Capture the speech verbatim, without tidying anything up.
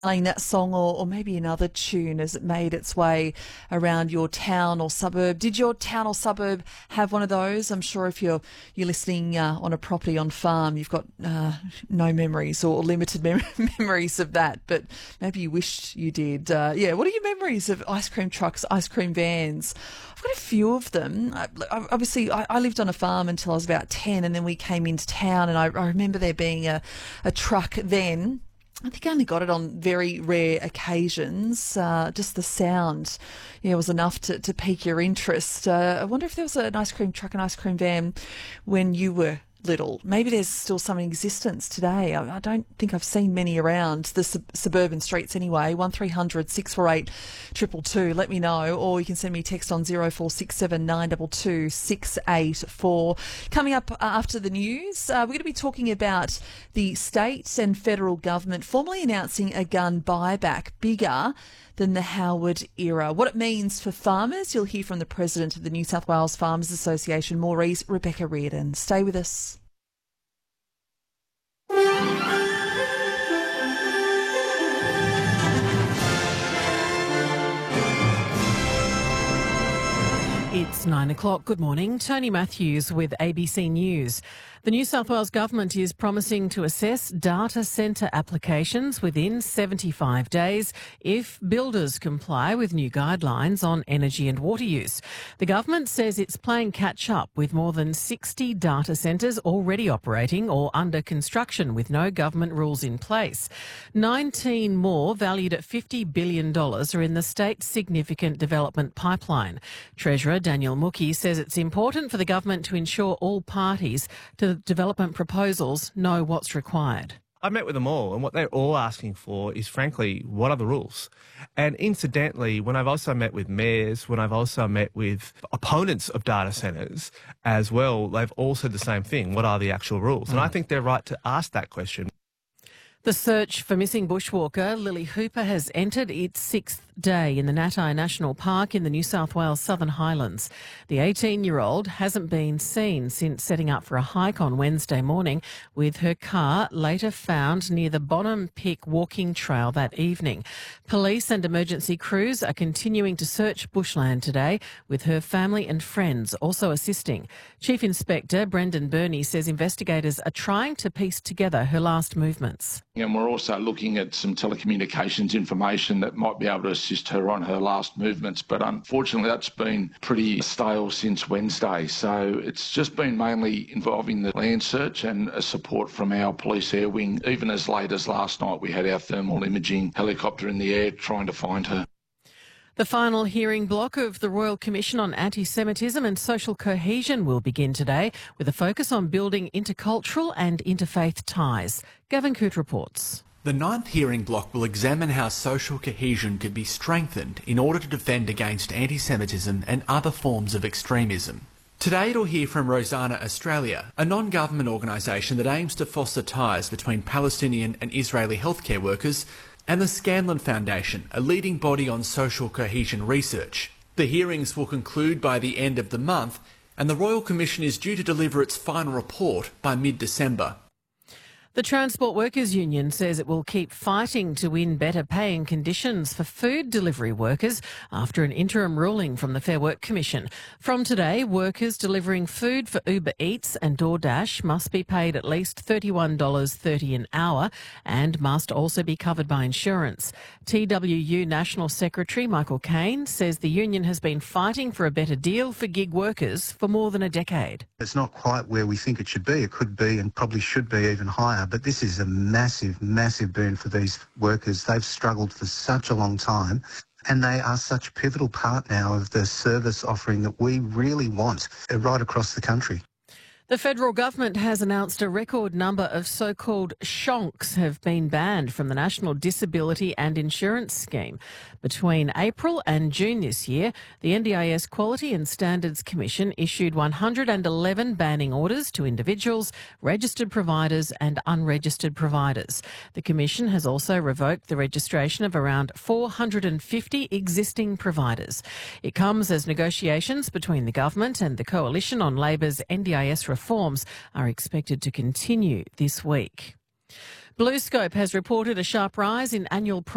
playing that song or, or maybe another tune as it made its way around your town or suburb. Did your town or suburb have one of those? I'm sure if you're you're listening uh, on a property on farm, you've got uh, no memories or limited mem- memories of that, but maybe you wished you did. Uh, yeah, what are your memories of ice cream trucks, ice cream vans? I've got a few of them. I, obviously, I, I lived on a farm until I was about ten, and then we came into town, and I, I remember there being a, a truck then. I think I only got it on very rare occasions. Uh, just the sound, yeah, was enough to, to pique your interest. Uh, I wonder if there was an ice cream truck and ice cream van when you were little. Maybe there's still some in existence today. I, I don't think I've seen many around the sub- suburban streets anyway. one three hundred six four eight two two two. Let me know, or you can send me a text on zero four six seven nine two two six eight four. Coming up after the news, uh, we're going to be talking about the state and federal government formally announcing a gun buyback bigger than the Howard era. What it means for farmers, you'll hear from the president of the New South Wales Farmers Association, Maurice Rebecca Reardon. Stay with us. It's nine o'clock. Good morning. Tony Matthews with A B C News. The New South Wales Government is promising to assess data centre applications within seventy-five days if builders comply with new guidelines on energy and water use. The government says it's playing catch-up with more than sixty data centres already operating or under construction with no government rules in place. nineteen more, valued at fifty billion dollars, are in the state's significant development pipeline. Treasurer Daniel Mookhey says it's important for the government to ensure all parties to the development proposals know what's required. I met with them all, and what they're all asking for is, frankly, what are the rules? And incidentally, when I've also met with mayors, when I've also met with opponents of data centres as well, they've all said the same thing. What are the actual rules? Mm. And I think they're right to ask that question. The search for missing bushwalker Lily Hooper has entered its sixth day in the Natai National Park in the New South Wales Southern Highlands. The eighteen-year-old hasn't been seen since setting up for a hike on Wednesday morning, with her car later found near the Bonham Pick walking trail that evening. Police and emergency crews are continuing to search bushland today, with her family and friends also assisting. Chief Inspector Brendan Burney says investigators are trying to piece together her last movements. And we're also looking at some telecommunications information that might be able to assist her on her last movements. But unfortunately, that's been pretty stale since Wednesday. So it's just been mainly involving the land search and a support from our police air wing. Even as late as last night, we had our thermal imaging helicopter in the air trying to find her. The final hearing block of the Royal Commission on Anti-Semitism and Social Cohesion will begin today, with a focus on building intercultural and interfaith ties. Gavin Coote reports. The ninth hearing block will examine how social cohesion could be strengthened in order to defend against anti-Semitism and other forms of extremism. Today it'll hear from Rosanna Australia, a non-government organisation that aims to foster ties between Palestinian and Israeli healthcare workers, and the Scanlon Foundation, a leading body on social cohesion research. The hearings will conclude by the end of the month, and the Royal Commission is due to deliver its final report by mid-December. The Transport Workers Union says it will keep fighting to win better paying conditions for food delivery workers after an interim ruling from the Fair Work Commission. From today, workers delivering food for Uber Eats and DoorDash must be paid at least thirty-one dollars thirty an hour and must also be covered by insurance. T W U National Secretary Michael Caine says the union has been fighting for a better deal for gig workers for more than a decade. It's not quite where we think it should be. It could be and probably should be even higher. But this is a massive, massive boon for these workers. They've struggled for such a long time, and they are such a pivotal part now of the service offering that we really want right across the country. The federal government has announced a record number of so-called shonks have been banned from the National Disability and Insurance Scheme. Between April and June this year, the N D I S Quality and Standards Commission issued one hundred eleven banning orders to individuals, registered providers and unregistered providers. The Commission has also revoked the registration of around four hundred fifty existing providers. It comes as negotiations between the government and the Coalition on Labor's N D I S reforms are expected to continue this week. BlueScope has reported a sharp rise in annual